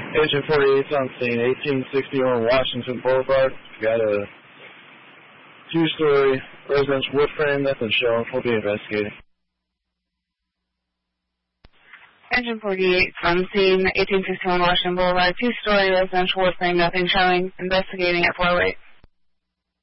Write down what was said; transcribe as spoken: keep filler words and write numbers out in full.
Agent forty-eight's on scene, eighteen sixty-one Washington Boulevard. Got a two-story residential wood frame that's been shown. We'll be investigating. Agent forty-eight on scene, eighteen sixty-one Washington Boulevard, two-story residential wood frame, nothing showing. Investigating at four oh eight.